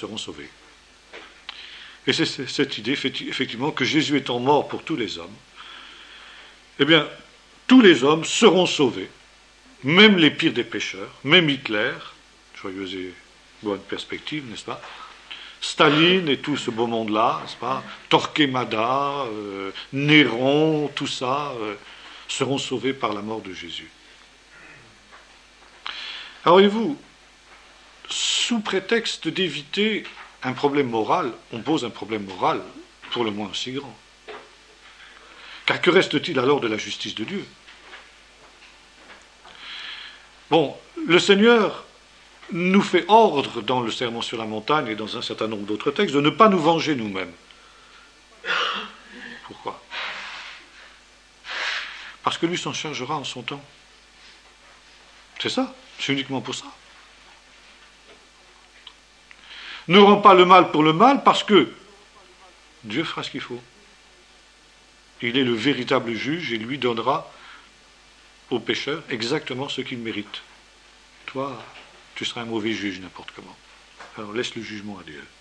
seront sauvés. Et c'est cette idée, effectivement, que Jésus étant mort pour tous les hommes, eh bien, tous les hommes seront sauvés, même les pires des pécheurs, même Hitler, joyeuse et bonne perspective, n'est-ce pas? Staline et tout ce beau monde-là, n'est-ce pas? Torquemada, Néron, tout ça, seront sauvés par la mort de Jésus. Alors, voyez-vous, sous prétexte d'éviter un problème moral, on pose un problème moral pour le moins aussi grand. Car que reste-t-il alors de la justice de Dieu? Bon, le Seigneur nous fait ordre dans le Sermon sur la montagne et dans un certain nombre d'autres textes de ne pas nous venger nous-mêmes. Pourquoi? Parce que lui s'en chargera en son temps. C'est ça, c'est uniquement pour ça. Ne rends pas le mal pour le mal parce que Dieu fera ce qu'il faut. Il est le véritable juge et lui donnera aux pécheurs exactement ce qu'ils méritent. Toi, tu seras un mauvais juge n'importe comment. Alors laisse le jugement à Dieu.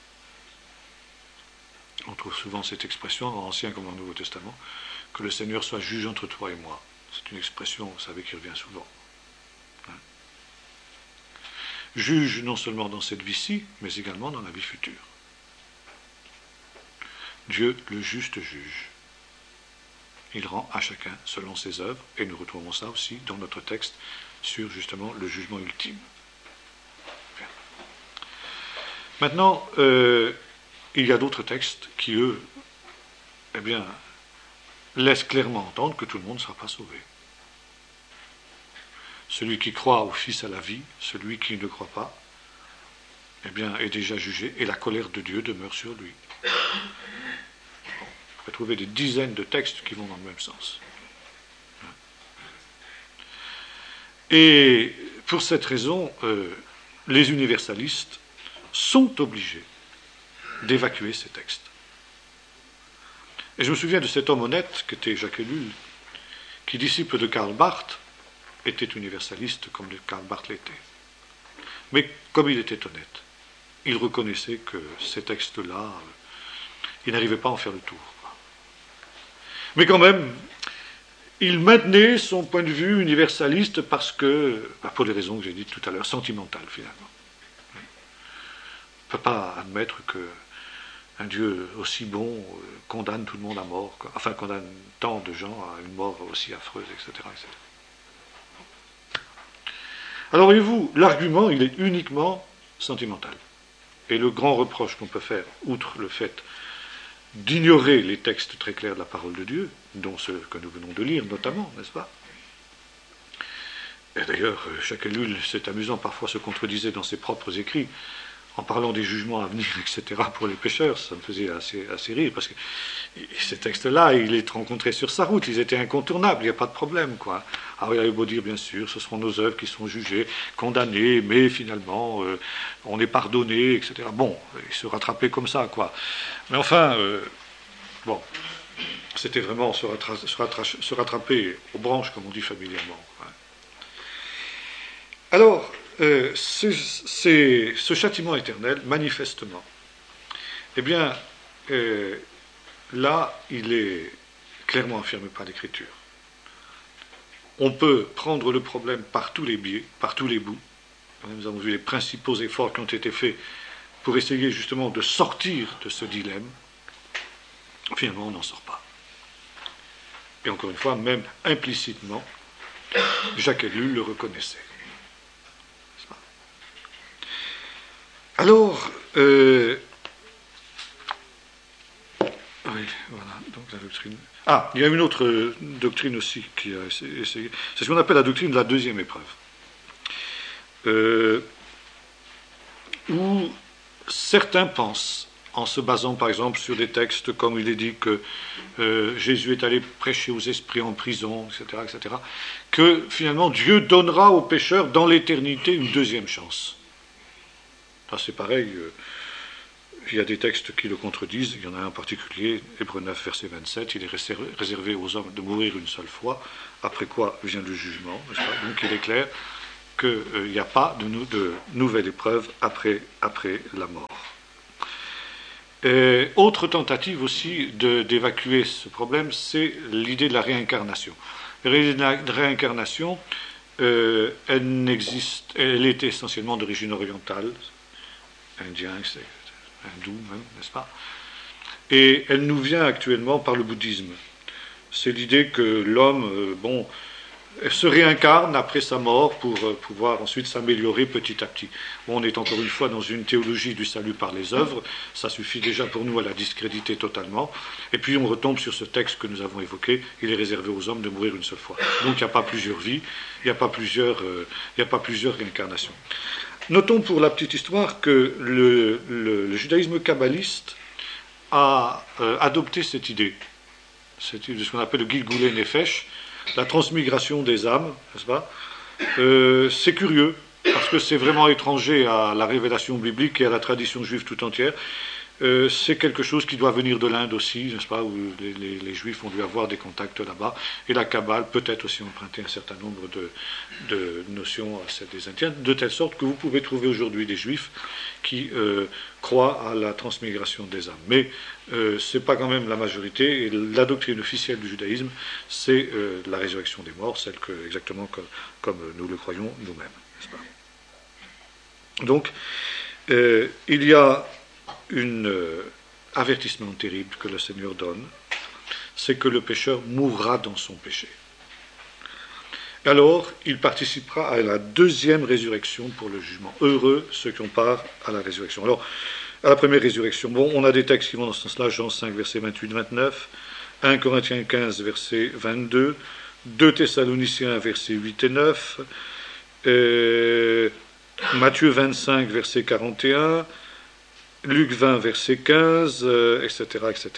On trouve souvent cette expression dans l'Ancien comme dans le Nouveau Testament, que le Seigneur soit juge entre toi et moi. C'est une expression, vous savez, qui revient souvent. Juge non seulement dans cette vie-ci, mais également dans la vie future. Dieu, le juste juge. Il rend à chacun selon ses œuvres, et nous retrouvons ça aussi dans notre texte sur justement le jugement ultime. Bien. Maintenant, il y a d'autres textes qui, eux, eh bien, laissent clairement entendre que tout le monde ne sera pas sauvé. Celui qui croit au Fils à la vie, celui qui ne croit pas, eh bien, est déjà jugé, et la colère de Dieu demeure sur lui. On peut trouver des dizaines de textes qui vont dans le même sens. Et pour cette raison, les universalistes sont obligés d'évacuer ces textes. Et je me souviens de cet homme honnête, qui était Jacques Ellul, qui, disciple de Karl Barth, était universaliste comme Karl Barth l'était. Mais comme il était honnête, il reconnaissait que ces textes-là, il n'arrivait pas à en faire le tour. Mais quand même, il maintenait son point de vue universaliste parce que, pour les raisons que j'ai dites tout à l'heure, sentimentales finalement. On ne peut pas admettre qu'un Dieu aussi bon condamne tout le monde à mort, enfin condamne tant de gens à une mort aussi affreuse, etc. etc. Alors voyez-vous, l'argument, il est uniquement sentimental. Et le grand reproche qu'on peut faire, outre le fait d'ignorer les textes très clairs de la parole de Dieu, dont ceux que nous venons de lire notamment, n'est-ce pas? Et d'ailleurs, Jacques Ellul, c'est amusant, parfois se contredisait dans ses propres écrits, en parlant des jugements à venir, etc., pour les pécheurs. Ça me faisait assez rire, parce que ces textes-là, il les rencontrait sur sa route, ils étaient incontournables, il n'y a pas de problème, quoi. Alors il avait beau dire, bien sûr, ce seront nos œuvres qui sont jugées, condamnées, mais finalement, on est pardonné, etc. Bon, il se rattrapait comme ça, quoi. Mais enfin, bon, c'était vraiment se rattraper aux branches, comme on dit familièrement. Quoi. Alors, ce châtiment éternel, manifestement, eh bien, là, il est clairement affirmé par l'Écriture. On peut prendre le problème par tous les biais, par tous les bouts. Nous avons vu les principaux efforts qui ont été faits pour essayer justement de sortir de ce dilemme. Finalement, on n'en sort pas. Et encore une fois, même implicitement, Jacques Ellul le reconnaissait. Alors, oui, voilà, donc la doctrine. Ah, il y a une autre doctrine aussi qui a essayé. C'est ce qu'on appelle la doctrine de la deuxième épreuve. Où certains pensent, en se basant par exemple sur des textes comme il est dit que Jésus est allé prêcher aux esprits en prison, etc., etc., que finalement Dieu donnera aux pécheurs dans l'éternité une deuxième chance. Ça c'est pareil, il y a des textes qui le contredisent, il y en a un en particulier, Hébreux 9, verset 27, il est réservé aux hommes de mourir une seule fois, après quoi vient le jugement, n'est-ce pas? Donc il est clair qu'il n'y a pas de nouvelle épreuve après la mort. Autre tentative aussi d'évacuer ce problème, c'est l'idée de la réincarnation. La réincarnation, elle est essentiellement d'origine orientale, indien, hindou même, n'est-ce pas? Et elle nous vient actuellement par le bouddhisme. C'est l'idée que l'homme, se réincarne après sa mort pour pouvoir ensuite s'améliorer petit à petit. On est encore une fois dans une théologie du salut par les œuvres, ça suffit déjà pour nous à la discréditer totalement, et puis on retombe sur ce texte que nous avons évoqué, il est réservé aux hommes de mourir une seule fois. Donc il n'y a pas plusieurs vies, il n'y a pas plusieurs réincarnations. Notons pour la petite histoire que le judaïsme kabbaliste a adopté cette idée de ce qu'on appelle le Gilgulei Nefesh, la transmigration des âmes, n'est-ce pas? C'est curieux, parce que c'est vraiment étranger à la révélation biblique et à la tradition juive tout entière. C'est quelque chose qui doit venir de l'Inde aussi, n'est-ce pas, où les Juifs ont dû avoir des contacts là-bas, et la Kabbale peut-être aussi emprunter un certain nombre de notions à celles des Indiens, de telle sorte que vous pouvez trouver aujourd'hui des Juifs qui croient à la transmigration des âmes. Mais ce n'est pas quand même la majorité, et la doctrine officielle du judaïsme, c'est la résurrection des morts, celle exactement comme nous le croyons nous-mêmes, n'est-ce pas? Donc, il y a un avertissement terrible que le Seigneur donne, c'est que le pécheur mourra dans son péché. Alors, il participera à la deuxième résurrection pour le jugement. Heureux ceux qui ont part à la résurrection. Alors, à la première résurrection, on a des textes qui vont dans ce sens-là, Jean 5, versets 28-29, 1 Corinthiens 15, verset 22, 2 Thessaloniciens, versets 8 et 9, Matthieu 25, verset 41, Luc 20, verset 15, etc., etc.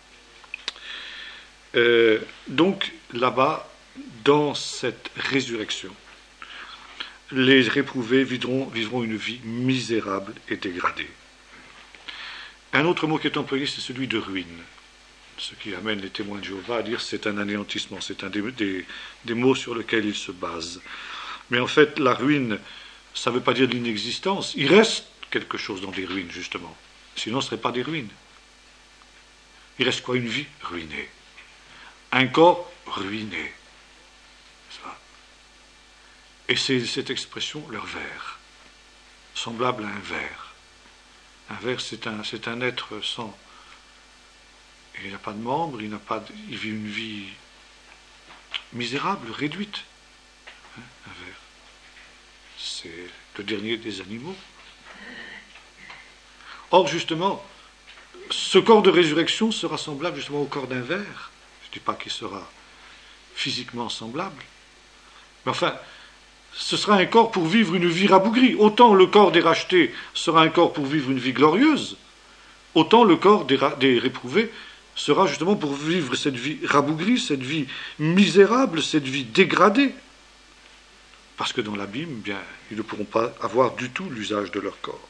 Donc, là-bas, dans cette résurrection, les réprouvés vivront une vie misérable et dégradée. Un autre mot qui est employé, c'est celui de ruine. Ce qui amène les témoins de Jéhovah à dire c'est un anéantissement, c'est un des mots sur lesquels ils se basent. Mais en fait, la ruine, ça ne veut pas dire de l'inexistence. Il reste quelque chose dans des ruines, justement. Sinon, ce ne serait pas des ruines. Il reste quoi? Une vie ruinée. Un corps ruiné. Et c'est cette expression, leur ver, semblable à un ver. Un ver, c'est un être sans... Il n'a pas de membres, il vit une vie misérable, réduite. Un ver. C'est le dernier des animaux. Or, justement, ce corps de résurrection sera semblable justement au corps d'un ver. Je ne dis pas qu'il sera physiquement semblable, mais enfin, ce sera un corps pour vivre une vie rabougrie. Autant le corps des rachetés sera un corps pour vivre une vie glorieuse, autant le corps des réprouvés sera justement pour vivre cette vie rabougrie, cette vie misérable, cette vie dégradée. Parce que dans l'abîme, bien, ils ne pourront pas avoir du tout l'usage de leur corps.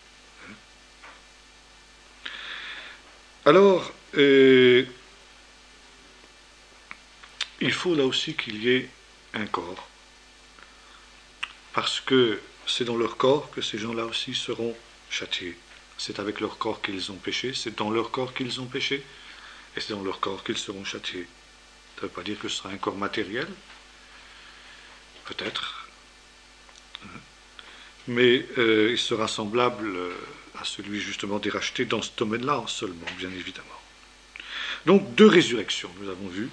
Alors, il faut là aussi qu'il y ait un corps. Parce que c'est dans leur corps que ces gens-là aussi seront châtiés. C'est avec leur corps qu'ils ont péché, c'est dans leur corps qu'ils ont péché, et c'est dans leur corps qu'ils seront châtiés. Ça ne veut pas dire que ce sera un corps matériel, peut-être, mais il sera semblable à celui justement des rachetés dans ce domaine-là seulement, bien évidemment. Donc, deux résurrections, nous avons vu.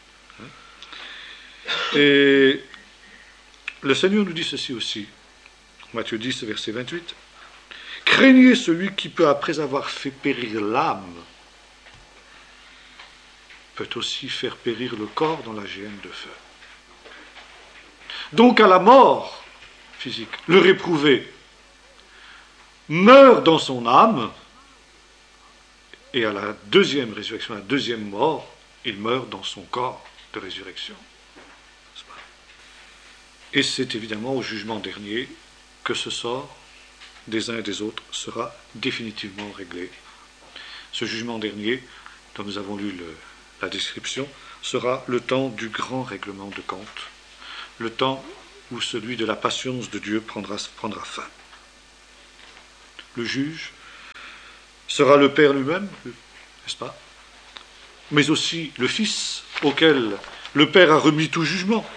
Et le Seigneur nous dit ceci aussi, Matthieu 10, verset 28. « Craignez celui qui peut, après avoir fait périr l'âme, peut aussi faire périr le corps dans la géhenne de feu. » Donc à la mort physique, le réprouvé meurt dans son âme, et à la deuxième résurrection, à la deuxième mort, il meurt dans son corps de résurrection. Et c'est évidemment au jugement dernier que ce sort des uns et des autres sera définitivement réglé. Ce jugement dernier, dont nous avons lu la description, sera le temps du grand règlement de compte, le temps où celui de la patience de Dieu prendra fin. Le juge sera le Père lui-même, n'est-ce pas? Mais aussi le Fils, auquel le Père a remis tout jugement,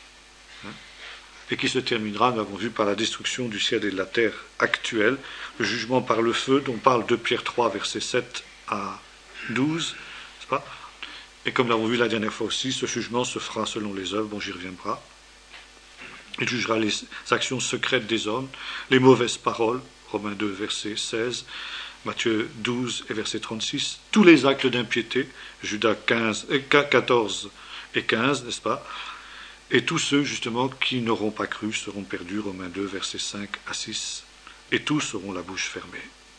et qui se terminera, nous l'avons vu, par la destruction du ciel et de la terre actuelle, le jugement par le feu, dont parle 2 Pierre 3, versets 7 à 12, n'est-ce pas? Et comme nous l'avons vu la dernière fois aussi, ce jugement se fera selon les œuvres, j'y reviendrai. Il jugera les actions secrètes des hommes, les mauvaises paroles, Romains 2, verset 16, Matthieu 12 et verset 36, tous les actes d'impiété, Judas 14 et 15, n'est-ce pas? Et tous ceux, justement, qui n'auront pas cru seront perdus, Romains 2, versets 5 à 6, et tous auront la bouche fermée.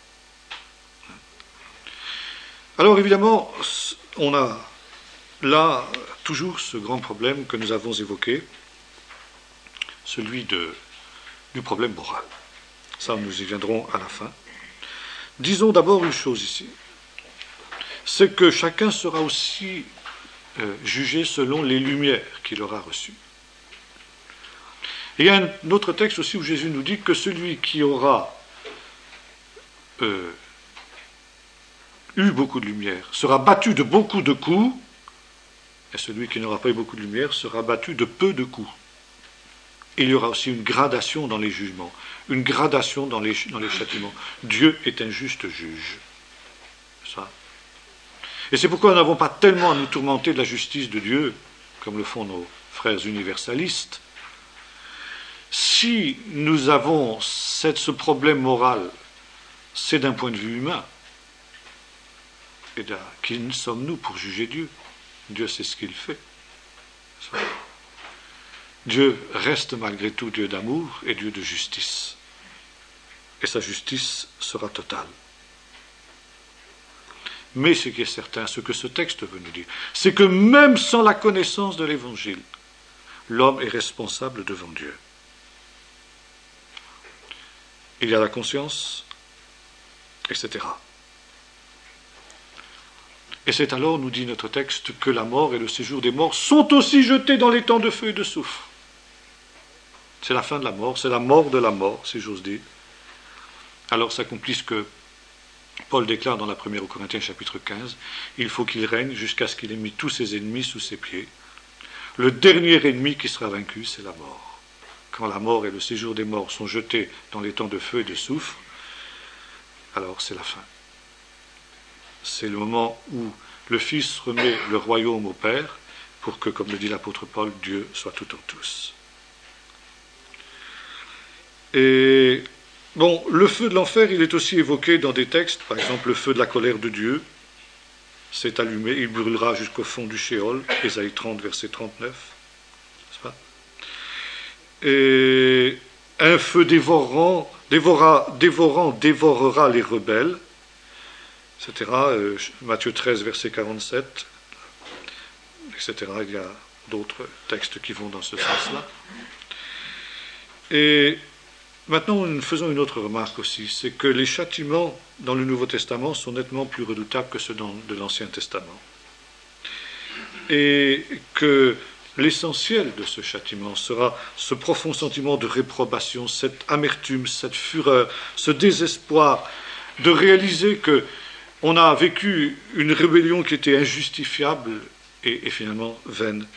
Alors, évidemment, on a là toujours ce grand problème que nous avons évoqué, celui du problème moral. Ça, nous y viendrons à la fin. Disons d'abord une chose ici, c'est que chacun sera aussi jugé selon les lumières qu'il aura reçues. Et il y a un autre texte aussi où Jésus nous dit que celui qui aura eu beaucoup de lumière sera battu de beaucoup de coups, et celui qui n'aura pas eu beaucoup de lumière sera battu de peu de coups. Et il y aura aussi une gradation dans les jugements, une gradation dans les châtiments. Dieu est un juste juge. Ça. Et c'est pourquoi nous n'avons pas tellement à nous tourmenter de la justice de Dieu, comme le font nos frères universalistes. Si nous avons ce problème moral, c'est d'un point de vue humain. Et qui sommes-nous pour juger Dieu? Dieu sait ce qu'il fait. Ça. Dieu reste malgré tout Dieu d'amour et Dieu de justice. Et sa justice sera totale. Mais ce qui est certain, ce que ce texte veut nous dire, c'est que même sans la connaissance de l'Évangile, l'homme est responsable devant Dieu. Il y a la conscience, etc. Et c'est alors, nous dit notre texte, que la mort et le séjour des morts sont aussi jetés dans les temps de feu et de soufre. C'est la fin de la mort, c'est la mort de la mort, si j'ose dire. Alors s'accomplit ce que Paul déclare dans la première aux Corinthiens chapitre 15, il faut qu'il règne jusqu'à ce qu'il ait mis tous ses ennemis sous ses pieds. Le dernier ennemi qui sera vaincu, c'est la mort. Quand la mort et le séjour des morts sont jetés dans les temps de feu et de soufre, alors c'est la fin. C'est le moment où le Fils remet le royaume au Père pour que, comme le dit l'apôtre Paul, Dieu soit tout en tous. Et bon, le feu de l'enfer, il est aussi évoqué dans des textes, par exemple le feu de la colère de Dieu s'est allumé, il brûlera jusqu'au fond du Sheol, Ésaïe 30, verset 39, n'est-ce pas? Et un feu dévorant dévorera les rebelles, etc. Matthieu 13, verset 47, etc. Il y a d'autres textes qui vont dans ce sens-là. Et maintenant, nous faisons une autre remarque aussi, c'est que les châtiments dans le Nouveau Testament sont nettement plus redoutables que ceux de l'Ancien Testament. Et que l'essentiel de ce châtiment sera ce profond sentiment de réprobation, cette amertume, cette fureur, ce désespoir de réaliser qu'on a vécu une rébellion qui était injustifiable et finalement vaine.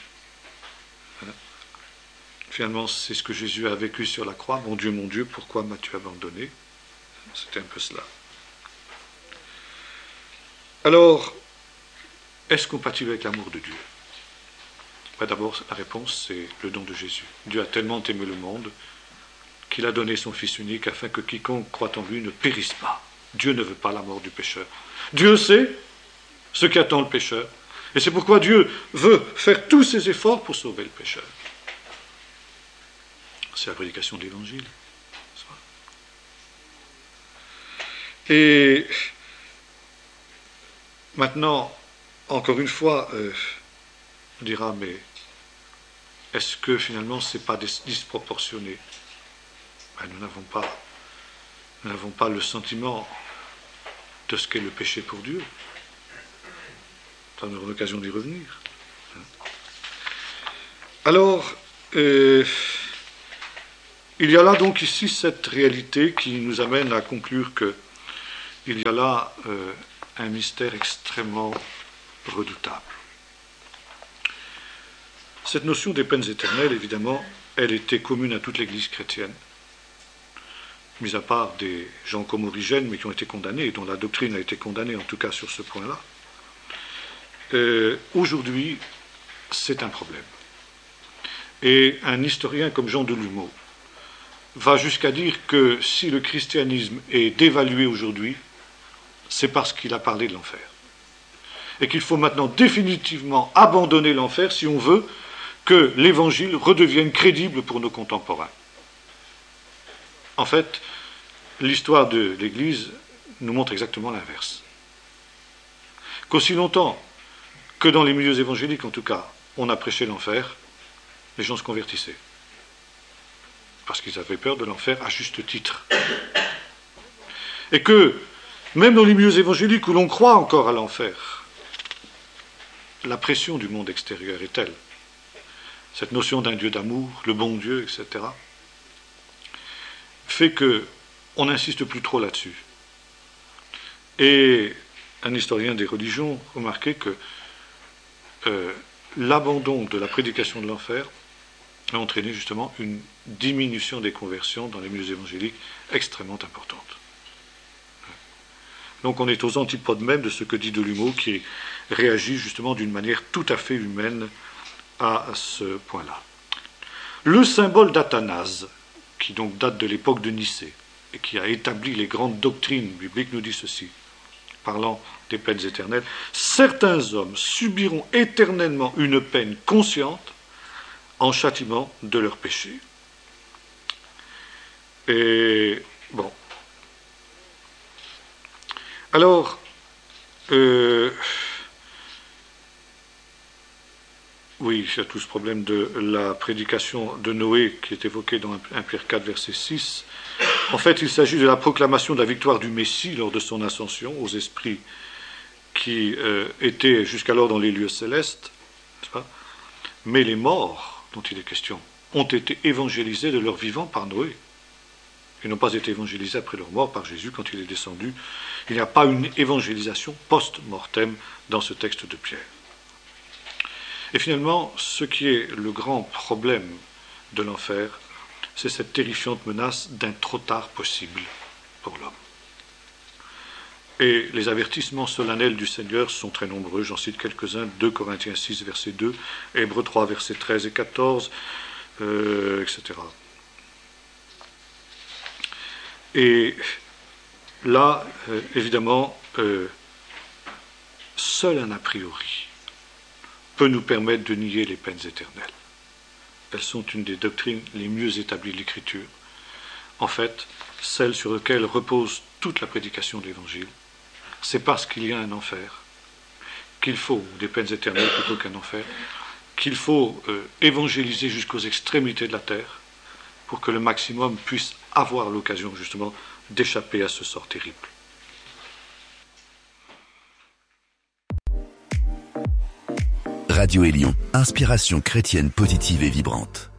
Finalement, c'est ce que Jésus a vécu sur la croix. Mon Dieu, pourquoi m'as-tu abandonné? C'était un peu cela. Alors, est-ce compatible avec l'amour de Dieu? D'abord, la réponse, c'est le don de Jésus. Dieu a tellement aimé le monde qu'il a donné son Fils unique afin que quiconque croit en lui ne périsse pas. Dieu ne veut pas la mort du pécheur. Dieu sait ce qui attend le pécheur. Et c'est pourquoi Dieu veut faire tous ses efforts pour sauver le pécheur. C'est la prédication de l'Évangile. Et maintenant, encore une fois, on dira, mais est-ce que finalement ce n'est pas disproportionné? Nous n'avons pas le sentiment de ce qu'est le péché pour Dieu. On aura l'occasion d'y revenir. Alors, Il y a là donc ici cette réalité qui nous amène à conclure qu'il y a là un mystère extrêmement redoutable. Cette notion des peines éternelles, évidemment, elle était commune à toute l'Église chrétienne, mis à part des gens comme Origène, mais qui ont été condamnés, et dont la doctrine a été condamnée, en tout cas sur ce point-là. Aujourd'hui, c'est un problème. Et un historien comme Jean Delumeau va jusqu'à dire que si le christianisme est dévalué aujourd'hui, c'est parce qu'il a parlé de l'enfer. Et qu'il faut maintenant définitivement abandonner l'enfer si on veut que l'Évangile redevienne crédible pour nos contemporains. En fait, l'histoire de l'Église nous montre exactement l'inverse. Qu'aussi longtemps que dans les milieux évangéliques, en tout cas, on a prêché l'enfer, les gens se convertissaient. Parce qu'ils avaient peur de l'enfer à juste titre. Et que, même dans les milieux évangéliques où l'on croit encore à l'enfer, la pression du monde extérieur est telle, cette notion d'un Dieu d'amour, le bon Dieu, etc., fait qu'on n'insiste plus trop là-dessus. Et un historien des religions remarquait que l'abandon de la prédication de l'enfer a entraîné justement une diminution des conversions dans les milieux évangéliques extrêmement importante. Donc on est aux antipodes même de ce que dit Delumeau, qui réagit justement d'une manière tout à fait humaine à ce point-là. Le symbole d'Athanase, qui donc date de l'époque de Nicée, et qui a établi les grandes doctrines bibliques, nous dit ceci, parlant des peines éternelles: certains hommes subiront éternellement une peine consciente en châtiment de leurs péchés. Et bon. Alors, oui, il y a tout ce problème de la prédication de Noé qui est évoqué dans 1 Pierre 4, verset 6. En fait, il s'agit de la proclamation de la victoire du Messie lors de son ascension aux esprits qui étaient jusqu'alors dans les lieux célestes, n'est-ce pas ? Mais les morts dont il est question ont été évangélisés de leur vivant par Noé. Ils n'ont pas été évangélisés après leur mort par Jésus quand il est descendu. Il n'y a pas une évangélisation post-mortem dans ce texte de Pierre. Et finalement, ce qui est le grand problème de l'enfer, c'est cette terrifiante menace d'un trop tard possible pour l'homme. Et les avertissements solennels du Seigneur sont très nombreux, j'en cite quelques-uns: 2 Corinthiens 6, verset 2, Hébreux 3, versets 13 et 14, etc. Et là, évidemment, seul un a priori peut nous permettre de nier les peines éternelles. Elles sont une des doctrines les mieux établies de l'Écriture. En fait, celle sur laquelle repose toute la prédication de l'Évangile. C'est parce qu'il y a un enfer qu'il faut des peines éternelles plutôt qu'un enfer, qu'il faut évangéliser jusqu'aux extrémités de la terre pour que le maximum puisse avoir l'occasion justement d'échapper à ce sort terrible. Radio Élion, inspiration chrétienne positive et vibrante.